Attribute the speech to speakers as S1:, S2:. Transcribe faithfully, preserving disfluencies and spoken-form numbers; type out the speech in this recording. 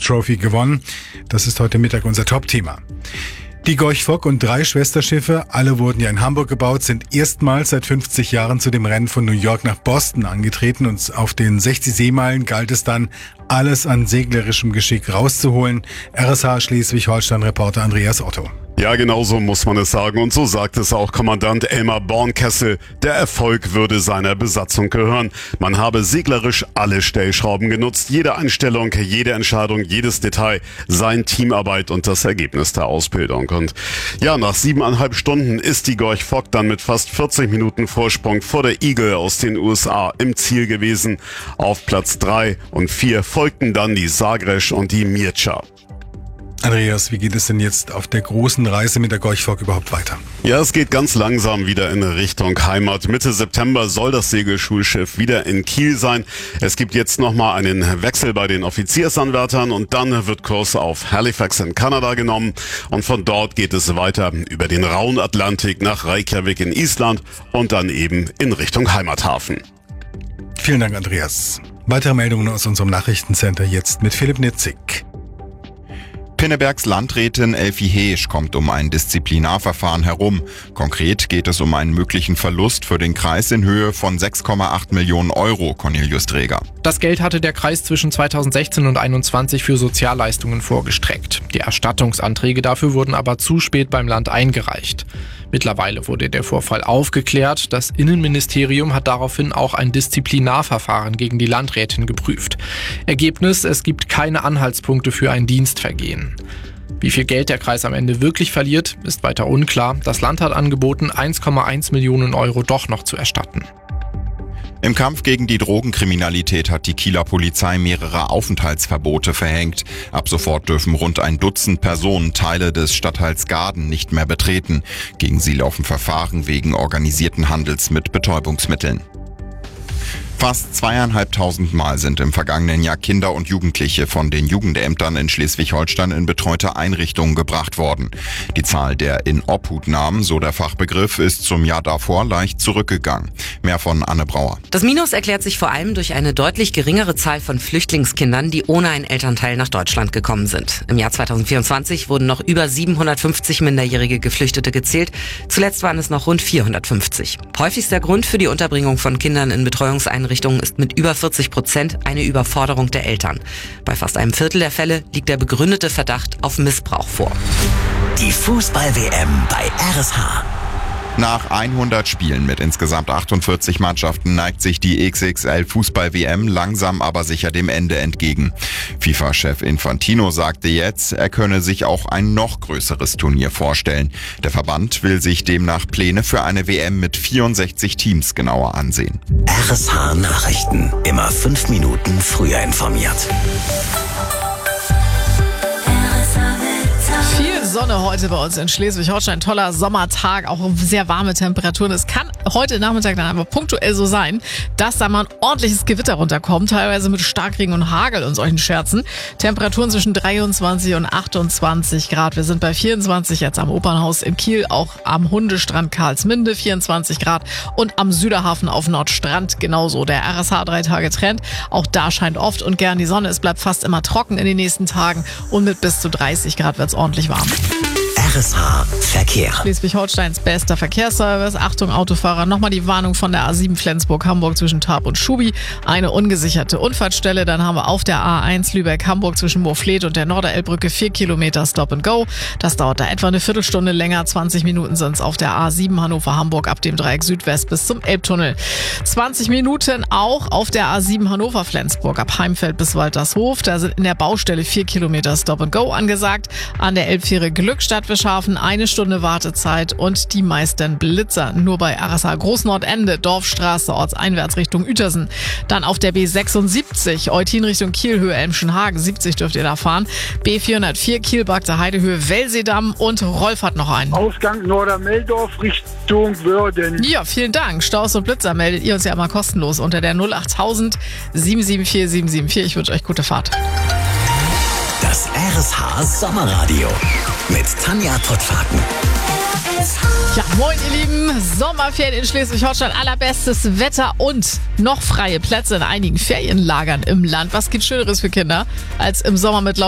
S1: Trophy gewonnen. Das ist heute Mittag unser Top-Thema. Die Gorch Fock und drei Schwesterschiffe, alle wurden ja in Hamburg gebaut, sind erstmals seit fünfzig Jahren zu dem Rennen von New York nach Boston angetreten und auf den sechzig Seemeilen galt es dann, alles an seglerischem Geschick rauszuholen. R S H Schleswig-Holstein-Reporter Andreas Otto.
S2: Ja, genau so muss man es sagen. Und so sagt es auch Kommandant Elmar Bornkessel. Der Erfolg würde seiner Besatzung gehören. Man habe seglerisch alle Stellschrauben genutzt. Jede Einstellung, jede Entscheidung, jedes Detail, sein Teamarbeit und das Ergebnis der Ausbildung. Und ja, nach siebeneinhalb Stunden ist die Gorch Fock dann mit fast vierzig Minuten Vorsprung vor der Eagle aus den U S A im Ziel gewesen. Auf Platz drei und vier folgten dann die Sagres und die Mircea.
S1: Andreas, wie geht es denn jetzt auf der großen Reise mit der Gorch Fock überhaupt weiter?
S2: Ja, es geht ganz langsam wieder in Richtung Heimat. Mitte September soll das Segelschulschiff wieder in Kiel sein. Es gibt jetzt nochmal einen Wechsel bei den Offiziersanwärtern und dann wird Kurs auf Halifax in Kanada genommen. Und von dort geht es weiter über den rauen Atlantik nach Reykjavik in Island und dann eben in Richtung Heimathafen.
S1: Vielen Dank, Andreas. Weitere Meldungen aus unserem Nachrichtencenter jetzt mit Philipp Nitzig.
S3: Pinnebergs Landrätin Elfie Heesch kommt um ein Disziplinarverfahren herum. Konkret geht es um einen möglichen Verlust für den Kreis in Höhe von sechs Komma acht Millionen Euro, Cornelius Träger.
S4: Das Geld hatte der Kreis zwischen zweitausendsechzehn und einundzwanzig für Sozialleistungen vorgestreckt. Die Erstattungsanträge dafür wurden aber zu spät beim Land eingereicht. Mittlerweile wurde der Vorfall aufgeklärt. Das Innenministerium hat daraufhin auch ein Disziplinarverfahren gegen die Landrätin geprüft. Ergebnis: Es gibt keine Anhaltspunkte für ein Dienstvergehen. Wie viel Geld der Kreis am Ende wirklich verliert, ist weiter unklar. Das Land hat angeboten, eins Komma eins Millionen Euro doch noch zu erstatten.
S3: Im Kampf gegen die Drogenkriminalität hat die Kieler Polizei mehrere Aufenthaltsverbote verhängt. Ab sofort dürfen rund ein Dutzend Personen Teile des Stadtteils Gaden nicht mehr betreten. Gegen sie laufen Verfahren wegen organisierten Handels mit Betäubungsmitteln. Fast zweieinhalbtausend Mal sind im vergangenen Jahr Kinder und Jugendliche von den Jugendämtern in Schleswig-Holstein in betreute Einrichtungen gebracht worden. Die Zahl der In-Obhut-Nahmen, so der Fachbegriff, ist zum Jahr davor leicht zurückgegangen. Mehr von Anne Brauer.
S5: Das Minus erklärt sich vor allem durch eine deutlich geringere Zahl von Flüchtlingskindern, die ohne einen Elternteil nach Deutschland gekommen sind. Im Jahr zweitausendvierundzwanzig wurden noch über siebenhundertfünfzig minderjährige Geflüchtete gezählt. Zuletzt waren es noch rund vierhundertfünfzig. Häufigster Grund für die Unterbringung von Kindern in Betreuungseinrichtungen ist mit über vierzig Prozent eine Überforderung der Eltern. Bei fast einem Viertel der Fälle liegt der begründete Verdacht auf Missbrauch vor.
S6: Die Fußball-W M bei R S H.
S3: Nach hundert Spielen mit insgesamt achtundvierzig Mannschaften neigt sich die X X L-Fußball-W M langsam aber sicher dem Ende entgegen. FIFA-Chef Infantino sagte jetzt, er könne sich auch ein noch größeres Turnier vorstellen. Der Verband will sich demnach Pläne für eine W M mit vierundsechzig Teams genauer ansehen.
S6: R S H Nachrichten. Immer fünf Minuten früher informiert.
S7: Viel Sonne heute bei uns in Schleswig-Holstein. Toller Sommertag, auch sehr warme Temperaturen. Es kann heute Nachmittag dann aber punktuell so sein, dass da mal ein ordentliches Gewitter runterkommt, teilweise mit Starkregen und Hagel und solchen Scherzen. Temperaturen zwischen dreiundzwanzig und achtundzwanzig Grad. Wir sind bei vierundzwanzig jetzt am Opernhaus in Kiel, auch am Hundestrand Karlsminde vierundzwanzig Grad und am Süderhafen auf Nordstrand genauso. Der R S H drei Tage Trend, auch da scheint oft und gern die Sonne. Es bleibt fast immer trocken in den nächsten Tagen und mit bis zu dreißig Grad wird es ordentlich warm.
S6: R S H Verkehr.
S7: Schleswig-Holsteins bester Verkehrsservice. Achtung Autofahrer, nochmal die Warnung von der A sieben Flensburg-Hamburg zwischen Tarp und Schubi. Eine ungesicherte Unfallstelle. Dann haben wir auf der A eins Lübeck-Hamburg zwischen Moorfleet und der Norderelbbrücke vier Kilometer Stop and Go. Das dauert da etwa eine Viertelstunde länger. zwanzig Minuten sind es auf der A sieben Hannover-Hamburg ab dem Dreieck Südwest bis zum Elbtunnel. zwanzig Minuten auch auf der A sieben Hannover-Flensburg ab Heimfeld bis Waltershof. Da sind in der Baustelle vier Kilometer Stop and Go angesagt. An der Elbfähre Glückstadt Schaffen eine Stunde Wartezeit und die meisten Blitzer nur bei R S H Großnordende, Dorfstraße, ortseinwärts Richtung Uetersen. Dann auf der B sechsundsiebzig, Eutin Richtung Kielhöhe, Elmschenhagen, siebzig dürft ihr da fahren. B vierhundertvier, Kielbagte Heidehöhe, Wellseedamm und Rolf hat noch einen.
S8: Ausgang Nordermeldorf Richtung Würden.
S7: Ja, vielen Dank. Staus und Blitzer meldet ihr uns ja immer kostenlos unter der null achttausend sieben sieben vier sieben sieben vier. Ich wünsche euch gute Fahrt.
S6: Das R S H Sommerradio mit Tanja Pottfaken.
S7: Ja, moin ihr Lieben, Sommerferien in Schleswig-Holstein, allerbestes Wetter und noch freie Plätze in einigen Ferienlagern im Land. Was gibt Schöneres für Kinder, als im Sommer mit